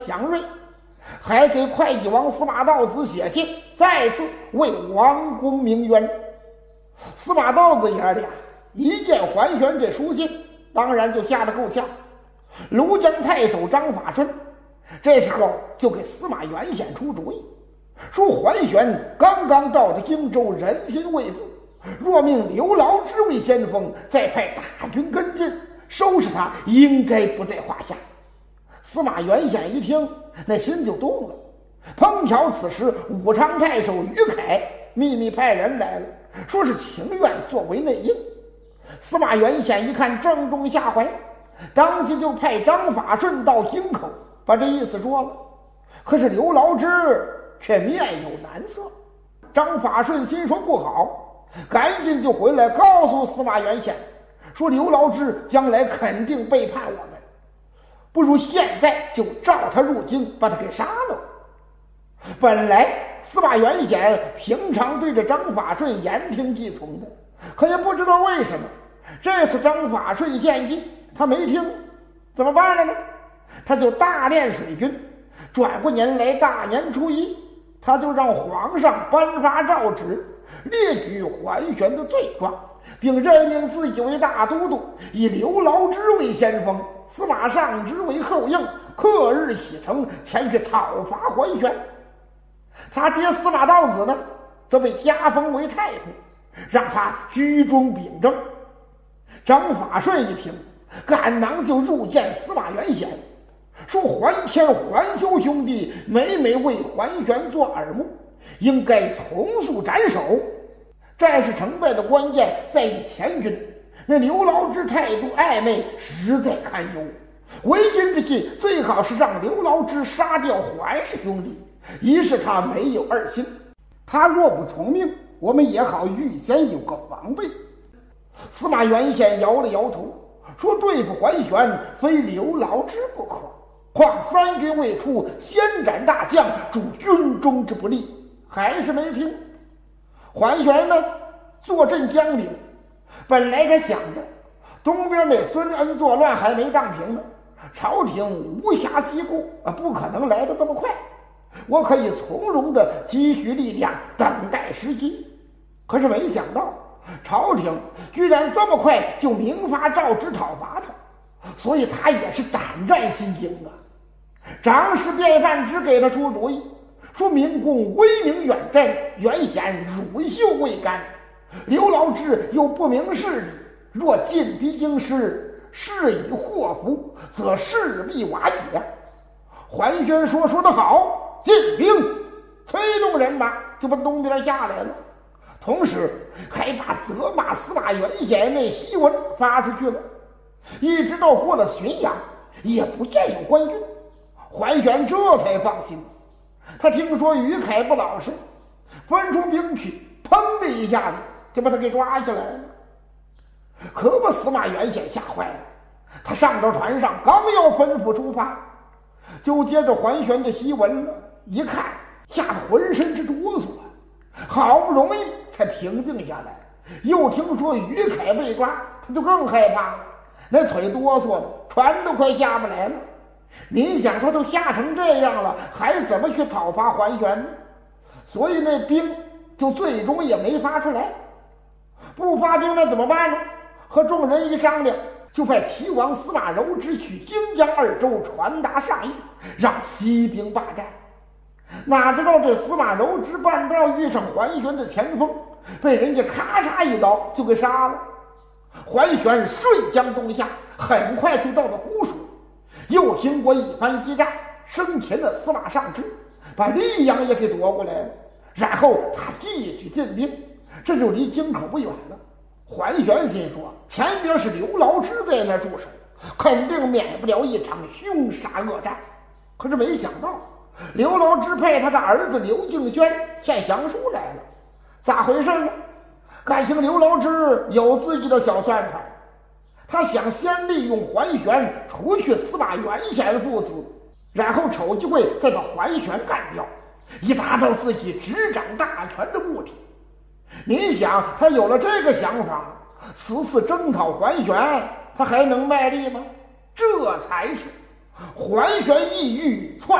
祥瑞，还给会稽王司马道子写信，再次为王公鸣冤。司马道子爷俩一见桓玄这书信，当然就吓得够呛。庐江太守张法顺这时候就给司马元显出主意，说桓玄刚刚到的荆州，人心未复，若命刘牢之为先锋，再派大军跟进，收拾他应该不在话下。司马元显一听，那心就动了。碰巧此时武昌太守于凯秘密派人来了，说是情愿作为内应。司马元显一看正中下怀，当即就派张法顺到京口把这意思说了。可是刘牢之却面有难色。张法顺心说不好，赶紧就回来告诉司马元显，说刘牢之将来肯定背叛我们，不如现在就召他入京，把他给杀了。本来司马元显平常对着张法顺言听计从的，可也不知道为什么这次张法顺献计他没听，怎么办了呢？他就大练水军。转过年来大年初一，他就让皇上颁发诏旨，列举桓玄的罪状，并任命自己为大都督，以刘牢之为先锋，司马尚之为后应，刻日启程前去讨伐桓玄。他爹司马道子呢，则被加封为太傅，让他居中秉政。张法顺一听，赶忙就入见司马元显，说桓天桓修兄弟每每为桓玄做耳目，应该从速斩首。战事成败的关键在于前军，那刘牢之态度暧昧，实在堪忧。为今之计，最好是让刘牢之杀掉桓氏兄弟，一是他没有二心，他若不从命，我们也好预先有个防备。司马元显摇了摇头，说对付桓玄非刘牢之不可，况三军未出，先斩大将，助军中之不利。还是没听。桓玄呢，坐镇江陵，本来他想着东边那孙恩作乱还没荡平呢，朝廷无暇西顾不可能来得这么快，我可以从容的积蓄力量，等待时机。可是没想到朝廷居然这么快就明发诏旨讨伐他，所以他也是胆战心惊啊。长史卞范之给他出主意，说明公威名远震，元显乳臭未干，刘牢之又不明事理，若进逼京师，事已祸福，则势必瓦解。桓玄说得好，进兵，催动人马就奔东边下来了，同时还把责骂司马元显那檄文发出去了。一直到过了浔阳，也不见有官军，桓玄这才放心。他听说于凯不老实，分出兵去，砰的一下子就把他给抓起来了。可把司马元显吓坏了，他上到船上，刚要吩咐出发，就接着桓玄的檄文了，一看吓得浑身直哆嗦，好不容易才平静下来。又听说于凯被抓，他就更害怕了，那腿哆嗦的，船都快下不来了。您想他都吓成这样了，还怎么去讨伐桓玄呢？所以那兵就最终也没发出来。不发兵那怎么办呢？和众人一商量，就派齐王司马柔之去荆江二州传达上意，让西兵罢战。哪知道这司马柔之半道遇上桓玄的前锋，被人家咔嚓一刀就给杀了。桓玄顺江东下，很快就到了姑蜀，又经过一番激战，生擒了司马尚之，把溧阳也给夺过来了。然后他继续进兵，这就离京口不远了。桓玄心说，前边是刘牢之在那驻守，肯定免不了一场凶杀恶战。可是没想到刘牢之派他的儿子刘敬轩献降书来了。咋回事呢？感情刘牢之有自己的小算盘，他想先利用桓玄除去司马元显父子，然后瞅机会再把桓玄干掉，以达到自己执掌大权的目的。您想他有了这个想法，此次征讨桓玄他还能卖力吗？这才是欢旋一语，传